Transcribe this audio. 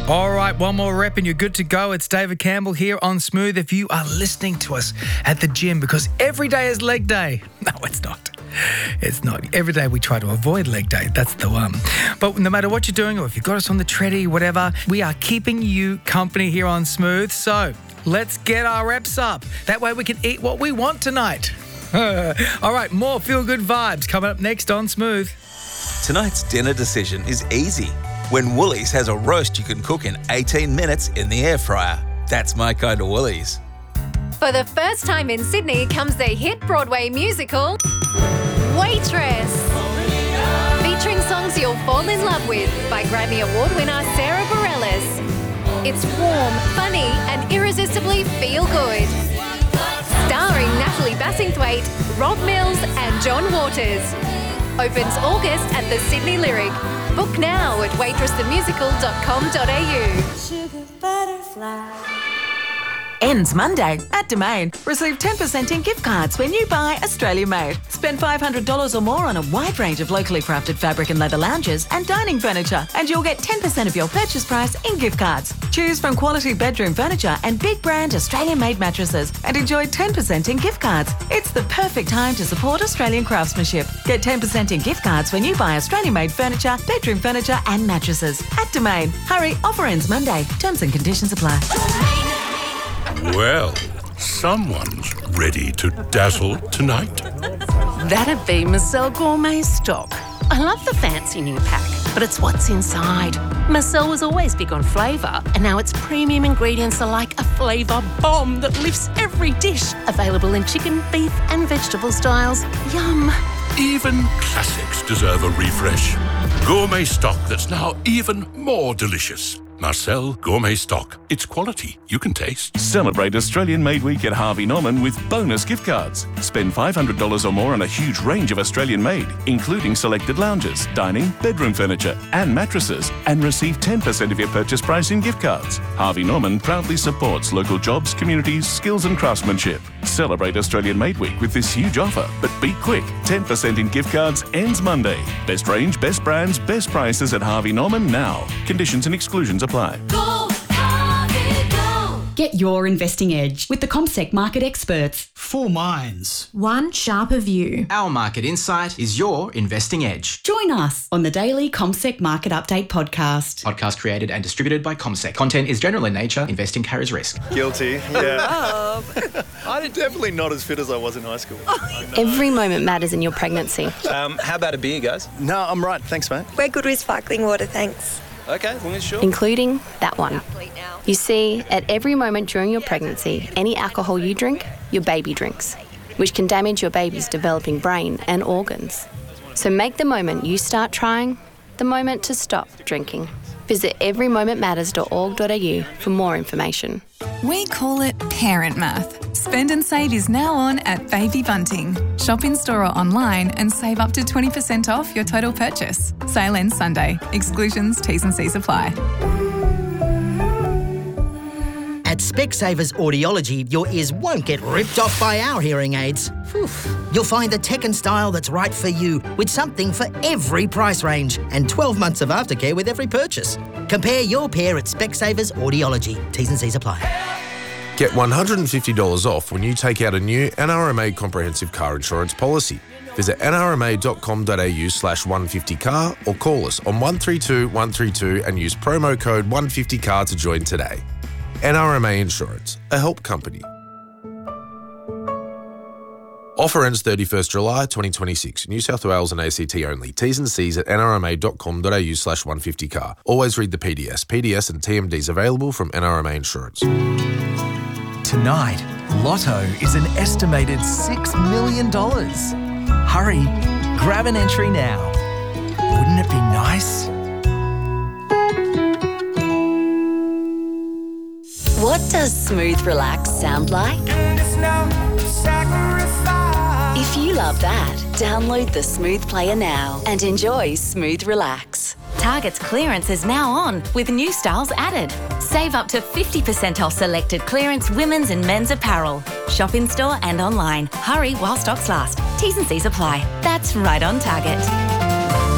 All right, one more rep and you're good to go. It's David Campbell here on Smooth. If you are listening to us at the gym, because every day is leg day. No, it's not. It's not. Every day we try to avoid leg day. That's the one. But no matter what you're doing, or if you've got us on the treadie, whatever, we are keeping you company here on Smooth. So let's get our reps up. That way we can eat what we want tonight. All right, more feel-good vibes coming up next on Smooth. Tonight's dinner decision is easy. When Woolies has a roast you can cook in 18 minutes in the air fryer. That's my kind of Woolies. For the first time in Sydney comes the hit Broadway musical, Waitress. Featuring songs you'll fall in love with by Grammy Award winner Sarah Bareilles. It's warm, funny and irresistibly feel-good. Starring Natalie Bassingthwaite, Rob Mills and John Waters. Opens August at the Sydney Lyric. Book now at waitressthemusical.com.au. Sugar butterfly. Ends Monday at Domain. Receive 10% in gift cards when you buy Australia Made. Spend $500 or more on a wide range of locally crafted fabric and leather lounges and dining furniture, and you'll get 10% of your purchase price in gift cards. Choose from quality bedroom furniture and big brand Australian made mattresses and enjoy 10% in gift cards. It's the perfect time to support Australian craftsmanship. Get 10% in gift cards when you buy Australian made furniture, bedroom furniture and mattresses at Domain. Hurry, offer ends Monday. Terms and conditions apply. Well, someone's ready to dazzle tonight. That'd be Marcel Gourmet Stock. I love the fancy new pack, but it's what's inside. Marcel was always big on flavour, and now its premium ingredients are like a flavour bomb that lifts every dish. Available in chicken, beef and vegetable styles. Yum. Even classics deserve a refresh. Gourmet Stock that's now even more delicious. Marcel Gourmet Stock. It's quality you can taste. Celebrate Australian Made Week at Harvey Norman with bonus gift cards. Spend $500 or more on a huge range of Australian made, including selected lounges, dining, bedroom furniture and mattresses, and receive 10% of your purchase price in gift cards. Harvey Norman proudly supports local jobs, communities, skills and craftsmanship. Celebrate Australian Made Week with this huge offer, but be quick. 10% in gift cards ends Monday. Best range, best brands, best prices at Harvey Norman now. Conditions and exclusions apply. Go, Harvey, go. Get your investing edge with the CommSec market experts. 4 minds. One sharper view. Our market insight is your investing edge. Join us on the daily CommSec Market Update podcast. Podcast created and distributed by CommSec. Content is general in nature. Investing carries risk. Guilty, yeah. I'm definitely not as fit as I was in high school. Every moment matters in your pregnancy. How about a beer, guys? No, I'm right. Thanks, mate. We're good with sparkling water, thanks. Okay, as long as sure. Including that one. You see, at every moment during your pregnancy, any alcohol you drink, your baby drinks, which can damage your baby's developing brain and organs. So make the moment you start trying the moment to stop drinking. Visit everymomentmatters.org.au for more information. We call it parent math. Spend and Save is now on at Baby Bunting. Shop in store or online and save up to 20% off your total purchase. Sale ends Sunday. Exclusions, T's and C's apply. At Specsavers Audiology, your ears won't get ripped off by our hearing aids. You'll find the tech and style that's right for you, with something for every price range and 12 months of aftercare with every purchase. Compare your pair at Specsavers Audiology. T's and C's apply. Get $150 off when you take out a new NRMA comprehensive car insurance policy. Visit nrma.com.au/150car or call us on 132 132 and use promo code 150car to join today. NRMA Insurance, a help company. Offer ends 31st July 2026. New South Wales and ACT only. T's and C's at nrma.com.au/150car. Always read the PDS. PDS and TMDs available from NRMA Insurance. Tonight, Lotto is an estimated $6 million. Hurry, grab an entry now. Wouldn't it be nice? What does smooth relax sound like? If you love that, download the Smooth Player now and enjoy Smooth Relax. Target's clearance is now on with new styles added. Save up to 50% off selected clearance women's and men's apparel. Shop in store and online. Hurry while stocks last. T's and C's apply. That's right on Target.